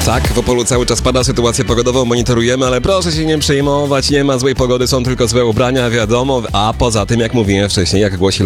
Tak, w Opolu cały czas pada, sytuację pogodową monitorujemy, ale proszę się nie przejmować, nie ma złej pogody, są tylko złe ubrania, wiadomo, a poza tym, jak mówiłem wcześniej, jak głosi